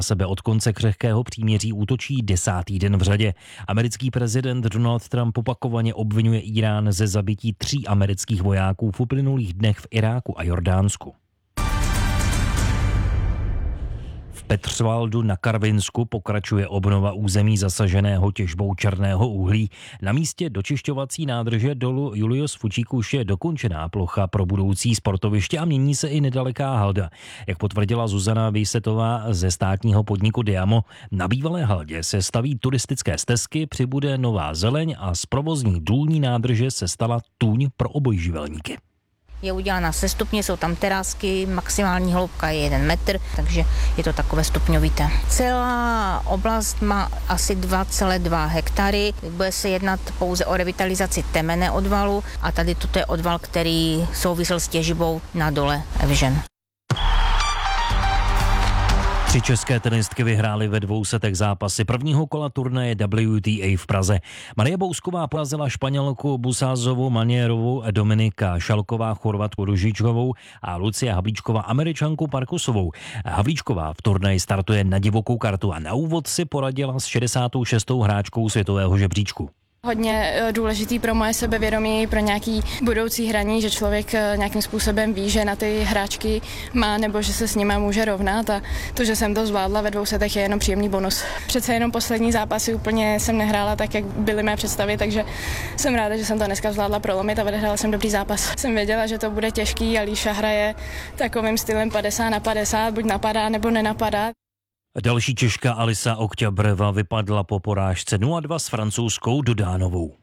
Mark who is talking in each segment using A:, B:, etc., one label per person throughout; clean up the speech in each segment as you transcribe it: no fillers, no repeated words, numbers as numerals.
A: sebe od konce křehkého příměří útočí 10. den v řadě. Americký prezident Donald Trump opakovaně obvinuje Írán ze zabití 3 amerických vojáků v uplynulých dnech v Iráku a Jordánsku. V Petrzwaldu na Karvinsku pokračuje obnova území zasaženého těžbou černého uhlí. Na místě dočišťovací nádrže dolu Julius Fučík je dokončená plocha pro budoucí sportoviště a mění se i nedaleká halda. Jak potvrdila Zuzana Výsetová ze státního podniku Diamo, na bývalé haldě se staví turistické stezky, přibude nová zeleň a z provozní důlní nádrže se stala tůň pro obojživelníky.
B: Je udělána sestupně, jsou tam terásky, maximální hloubka je 1 metr, takže je to takové stupňovité. Celá oblast má asi 2,2 hektary. Bude se jednat pouze o revitalizaci temene odvalu a tady toto je odval, který souvisel s těžbou na dole Evžen.
A: 3 české tenistky vyhrály ve 2 setech zápasy prvního kola turnaje WTA v Praze. Marie Bousková porazila Španělku Busázovu, Manierovou, Dominika Šalková, Chorvatku Ružičkovou a Lucia Havlíčková Američanku Parkusovou. Havlíčková v turnaji startuje na divokou kartu a na úvod si poradila s 66. hráčkou světového žebříčku.
C: Hodně důležitý pro moje sebevědomí, pro nějaký budoucí hraní, že člověk nějakým způsobem ví, že na ty hráčky má nebo že se s nima může rovnat a to, že jsem to zvládla ve 2 setech je jenom příjemný bonus. Přece jenom poslední zápasy úplně jsem nehrála tak, jak byly mé představy, takže jsem ráda, že jsem to dneska zvládla prolomit a odehrála jsem dobrý zápas. Jsem věděla, že to bude těžký a Líša hraje takovým stylem 50/50, buď napadá nebo nenapadá.
A: Další Češka Alisa Okťabreva vypadla po porážce 0-2 s francouzskou Dodánovou.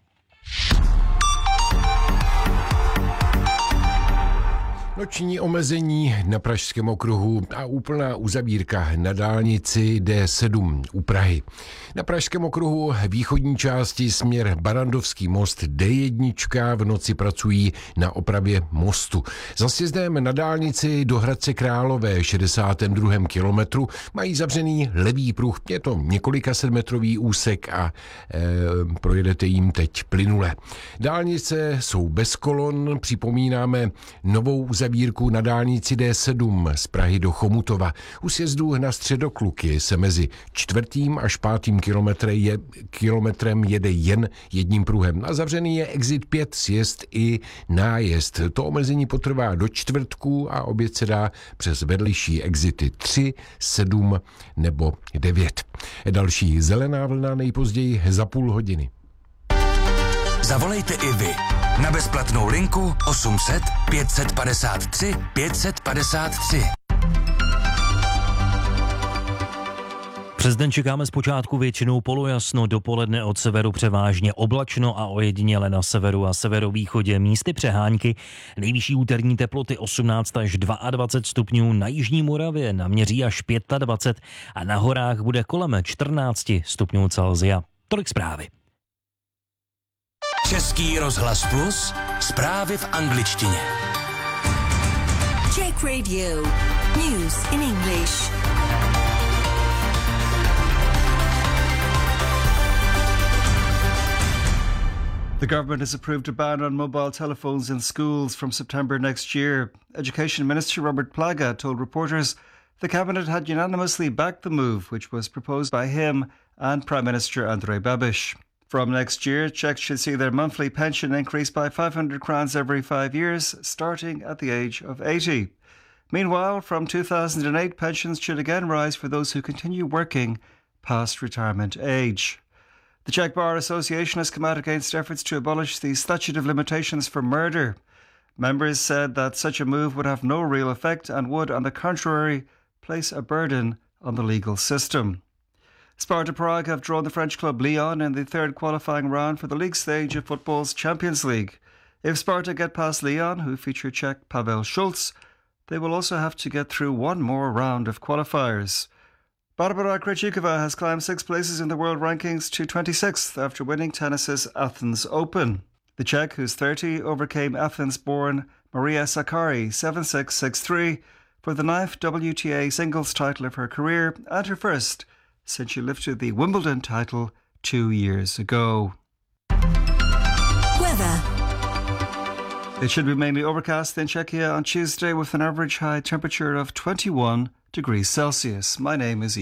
D: Noční omezení na Pražském okruhu a úplná uzavírka na dálnici D7 u Prahy. Na Pražském okruhu východní části směr Barandovský most D1 v noci pracují na opravě mostu. Za sjezdem na dálnici do Hradce Králové 62. kilometru mají zavřený levý pruh. Je to několika setmetrový úsek a projedete jim teď plynule. Dálnice jsou bez kolon, připomínáme novou uzavírku na dálnici D7 z Prahy do Chomutova. U sjezdu na Středokluky se mezi 4. až 5. kilometrem jede jen jedním pruhem. A zavřený je exit 5, sjezd i nájezd. To omezení potrvá do čtvrtku a oběd se dá přes vedlejší exity 3, 7 nebo 9. Další zelená vlna nejpozději za půl hodiny.
E: Zavolejte i vy na bezplatnou linku 800 553 553.
A: Přes den čekáme zpočátku většinou polojasno, dopoledne od severu převážně oblačno a ojediněle na severu a severovýchodě místy přehánky. Nejvyšší úterní teploty 18 až 22 stupňů, na jižní Moravě naměří až 25 a na horách bude kolem 14 stupňů Celsia. Tolik zprávy.
E: Český rozhlas Plus, zprávy v angličtině.
F: Czech Radio, news in English.
G: The government has approved a ban on mobile telephones in schools from September next year. Education Minister Robert Plaga told reporters the cabinet had unanimously backed the move, which was proposed by him and Prime Minister Andrej Babiš. From next year, Czechs should see their monthly pension increase by 500 crowns every 5 years, starting at the age of 80. Meanwhile, from 2008, pensions should again rise for those who continue working past retirement age. The Czech Bar Association has come out against efforts to abolish the statute of limitations for murder. Members said that such a move would have no real effect and would, on the contrary, place a burden on the legal system. Sparta Prague have drawn the French club Lyon in the third qualifying round for the league stage of football's Champions League. If Sparta get past Lyon, who feature Czech Pavel Schulz, they will also have to get through one more round of qualifiers. Barbara Krejcikova has climbed 6 places in the world rankings to 26th after winning tennis's Athens Open. The Czech, who's 30, overcame Athens-born Maria Sakkari 7-6, 6-3 for the 9th WTA singles title of her career and her first since she lifted the Wimbledon title 2 years ago.
F: Weather.
G: It should be mainly overcast in Czechia on Tuesday with an average high temperature of 21 degrees Celsius. My name is